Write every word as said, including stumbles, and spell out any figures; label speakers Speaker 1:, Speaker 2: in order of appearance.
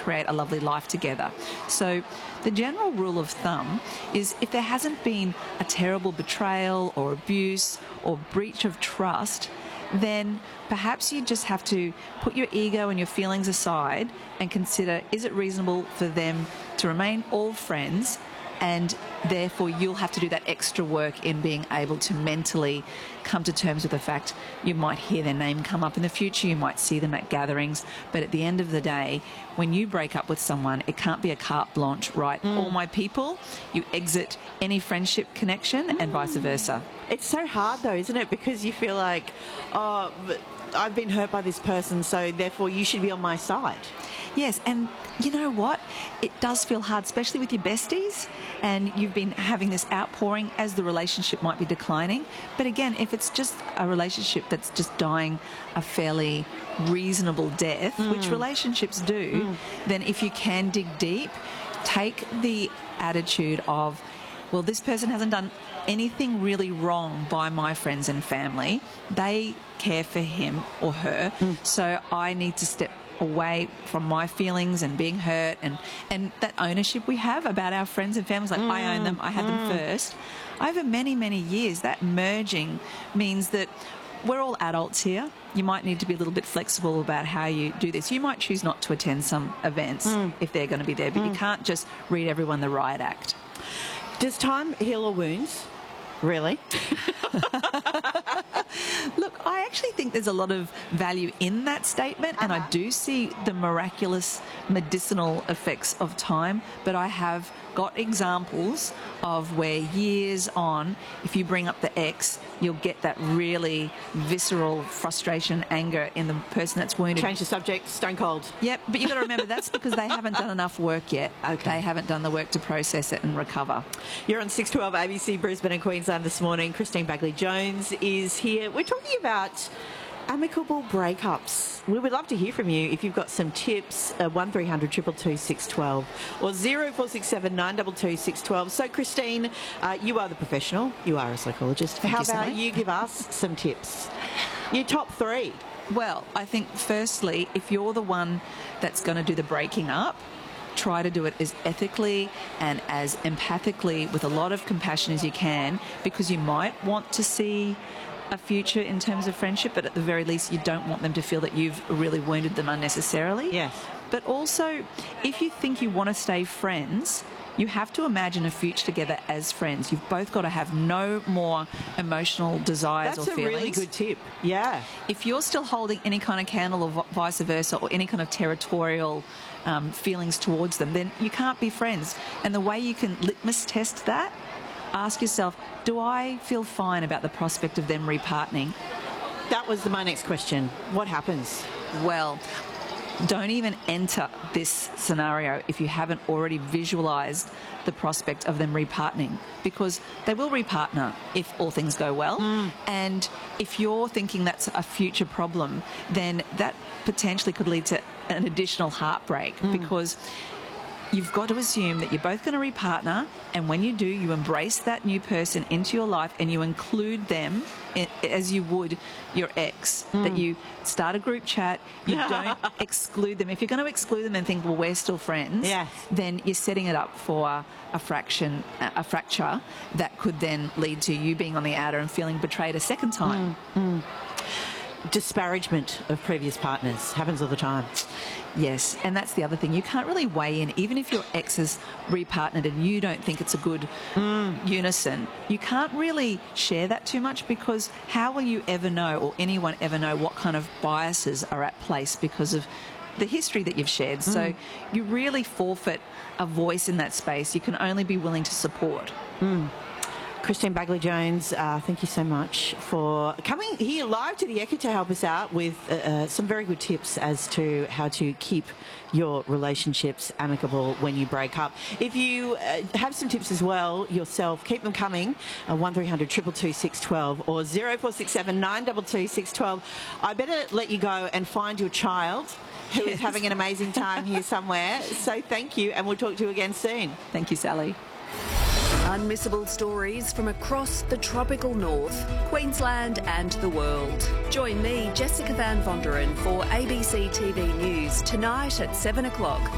Speaker 1: create a lovely life together. So the general rule of thumb is if there hasn't been a terrible betrayal or abuse or breach of trust, then perhaps you just have to put your ego and your feelings aside and consider, is it reasonable for them to remain all friends? And therefore you'll have to do that extra work in being able to mentally come to terms with the fact you might hear their name come up in the future, you might see them at gatherings, but at the end of the day, when you break up with someone, it can't be a carte blanche, right? Mm. All my people, you exit any friendship connection and mm. vice versa.
Speaker 2: It's so hard though, isn't it? Because you feel like, oh, I've been hurt by this person, so therefore you should be on my side.
Speaker 1: Yes, and you know what? It does feel hard, especially with your besties, and you've been having this outpouring as the relationship might be declining. But again, if it's just a relationship that's just dying a fairly reasonable death, mm. which relationships do, mm. then if you can dig deep, take the attitude of, well, this person hasn't done anything really wrong by my friends and family. They care for him or her, mm. so I need to step away from my feelings and being hurt and, and that ownership we have about our friends and families, like mm, I own them, I had mm. them first. Over many, many years, that merging means that we're all adults here. You might need to be a little bit flexible about how you do this. You might choose not to attend some events mm. if they're going to be there, but mm. you can't just read everyone the riot act.
Speaker 2: Does time heal all wounds? Really?
Speaker 1: Look, I actually think there's a lot of value in that statement, uh-huh. and I do see the miraculous medicinal effects of time, but I have got examples of where years on, if you bring up the ex, you'll get that really visceral frustration, anger in the person that's wounded.
Speaker 2: Change the subject, stone cold.
Speaker 1: Yep, but you've got to remember that's because they haven't done enough work yet. Okay. They haven't done the work to process it and recover.
Speaker 2: You're on six twelve A B C Brisbane and Queensland this morning. Christine Bagley-Jones is here. We're talking about amicable breakups. We would love to hear from you if you've got some tips. Uh, one three hundred two two two six one two or zero four six seven nine two two six one two. So, Christine, uh, you are the professional. You are a psychologist.
Speaker 1: Thank
Speaker 2: How
Speaker 1: you,
Speaker 2: about
Speaker 1: Sally.
Speaker 2: you give us some tips? Your top three.
Speaker 1: Well, I think firstly, if you're the one that's going to do the breaking up, try to do it as ethically and as empathically with a lot of compassion as you can, because you might want to see a future in terms of friendship, but at the very least you don't want them to feel that you've really wounded them unnecessarily.
Speaker 2: Yes.
Speaker 1: But also, if you think you want to stay friends, you have to imagine a future together as friends. You've both got to have no more emotional desires
Speaker 2: That's
Speaker 1: or feelings.
Speaker 2: That's a really good tip. Yeah.
Speaker 1: If you're still holding any kind of candle or vice versa, or any kind of territorial um, feelings towards them, then you can't be friends. And the way you can litmus test that, ask yourself, do I feel fine about the prospect of them repartnering?
Speaker 2: That was my next question. What happens?
Speaker 1: Well, don't even enter this scenario if you haven't already visualised the prospect of them repartnering, because they will repartner if all things go well. Mm. And if you're thinking that's a future problem, then that potentially could lead to an additional heartbreak, mm. because you've got to assume that you're both going to repartner, and when you do, you embrace that new person into your life and you include them in, as you would your ex. Mm. That you start a group chat, you don't exclude them. If you're going to exclude them and think, well, we're still friends, yes. then you're setting it up for a fraction, a fracture that could then lead to you being on the outer and feeling betrayed a second time.
Speaker 2: Mm. Mm. Disparagement of previous partners happens all the time.
Speaker 1: Yes, and that's the other thing. You can't really weigh in, even if your ex has repartnered and you don't think it's a good mm. unison. You can't really share that too much, because how will you ever know, or anyone ever know, what kind of biases are at place because of the history that you've shared? Mm. So you really forfeit a voice in that space. You can only be willing to support.
Speaker 2: Mm. Christine Bagley-Jones, uh, thank you so much for coming here live to the Echo to help us out with uh, uh, some very good tips as to how to keep your relationships amicable when you break up. If you uh, have some tips as well yourself, keep them coming. Uh, one three hundred two two two six one two or zero four six seven nine two two six one two. I better let you go and find your child who yes. is having an amazing time here somewhere. So thank you, and we'll talk to you again soon.
Speaker 1: Thank you, Sally.
Speaker 3: Unmissable stories from across the tropical north, Queensland and the world. Join me, Jessica Van Vonderen, for A B C T V News tonight at seven o'clock.